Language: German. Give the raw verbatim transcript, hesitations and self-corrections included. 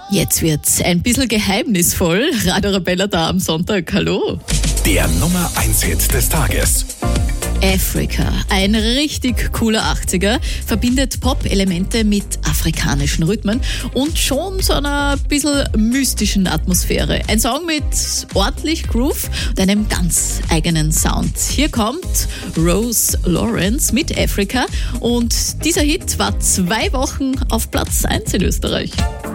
Jetzt wird's ein bisschen geheimnisvoll. Radio Arabella da am Sonntag. Hallo. Der Nummer eins Hit des Tages. Africa, ein richtig cooler achtziger, verbindet Pop-Elemente mit afrikanischen Rhythmen und schon so einer bisschen mystischen Atmosphäre. Ein Song mit ordentlich Groove und einem ganz eigenen Sound. Hier kommt Rose Lawrence mit Africa und dieser Hit war zwei Wochen auf Platz eins in Österreich.